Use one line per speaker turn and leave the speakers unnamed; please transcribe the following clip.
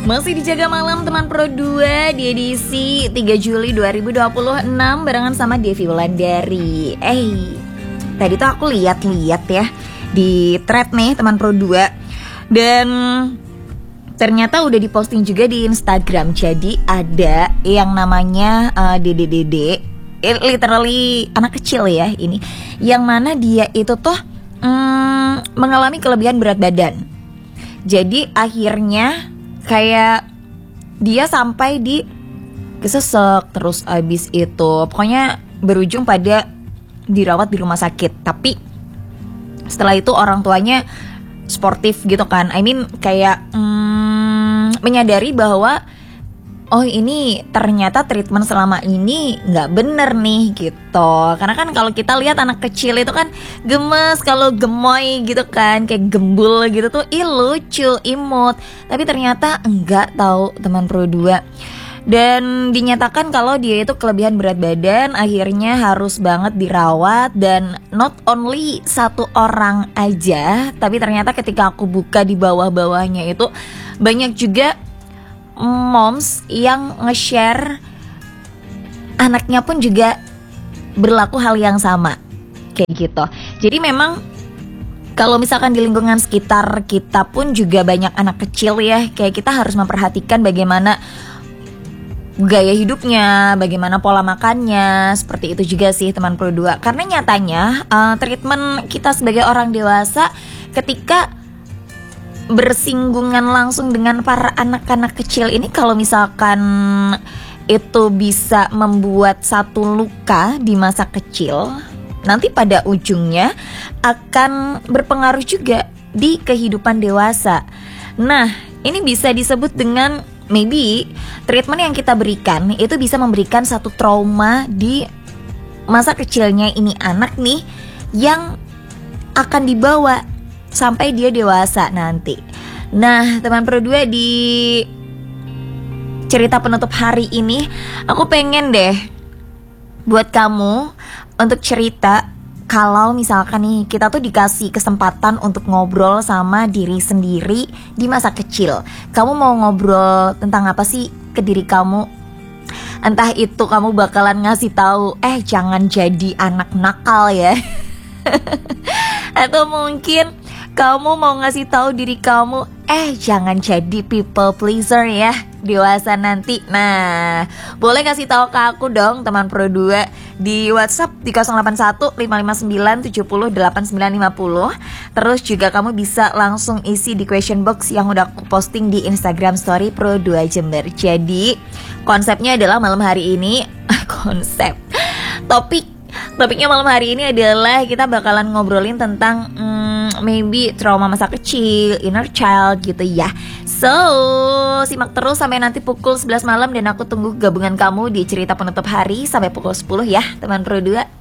Masih dijaga malam teman Pro 2 di edisi 3 Juli 2026 barengan sama Devi Wulandari. Tadi tuh aku lihat-lihat ya di thread nih teman Pro 2. Dan ternyata udah diposting juga di Instagram. Jadi ada yang namanya Dede, literally anak kecil ya ini, yang mana dia itu tuh mengalami kelebihan berat badan. Jadi akhirnya kayak dia sampai di kesesek, terus abis itu pokoknya berujung pada dirawat di rumah sakit. Tapi setelah itu orang tuanya sportif gitu kan, kayak menyadari bahwa oh ini ternyata treatment selama ini nggak bener nih gitu. Karena kan kalau kita lihat anak kecil itu kan gemes, kalau gemoy gitu kan, kayak gembul gitu tuh lucu, imut. Tapi ternyata enggak, tahu teman Pro 2. Dan dinyatakan kalau dia itu kelebihan berat badan, akhirnya harus banget dirawat. Dan not only satu orang aja, tapi ternyata ketika aku buka di bawah-bawahnya itu banyak juga moms yang nge-share anaknya pun juga berlaku hal yang sama kayak gitu. Jadi memang kalau misalkan di lingkungan sekitar kita pun juga banyak anak kecil ya, kayak kita harus memperhatikan bagaimana gaya hidupnya, bagaimana pola makannya. Seperti itu juga sih teman Pro 2. Karena nyatanya treatment kita sebagai orang dewasa ketika bersinggungan langsung dengan para anak-anak kecil ini, kalau misalkan itu bisa membuat satu luka di masa kecil, nanti pada ujungnya akan berpengaruh juga di kehidupan dewasa. Nah, ini bisa disebut dengan maybe treatment yang kita berikan itu bisa memberikan satu trauma di masa kecilnya ini anak nih, yang akan dibawa sampai dia dewasa nanti. Nah, teman Pro 2, di cerita penutup hari ini aku pengen deh buat kamu untuk cerita kalau misalkan nih kita tuh dikasih kesempatan untuk ngobrol sama diri sendiri di masa kecil. Kamu mau ngobrol tentang apa sih ke diri kamu? Entah itu kamu bakalan ngasih tahu jangan jadi anak nakal ya. Atau mungkin kamu mau ngasih tahu diri kamu jangan jadi people pleaser ya dewasa nanti. Nah, boleh kasih tahu ke aku dong teman Pro 2 di WhatsApp di 081 559 70 8950. Terus juga kamu bisa langsung isi di question box yang udah aku posting di Instagram story Pro 2 Jember. Jadi konsepnya adalah malam hari ini Topiknya malam hari ini adalah kita bakalan ngobrolin tentang maybe trauma masa kecil, inner child gitu ya. So, simak terus sampai nanti pukul 11 malam dan aku tunggu gabungan kamu di cerita penutup hari sampai pukul 10 ya, teman Pro 2.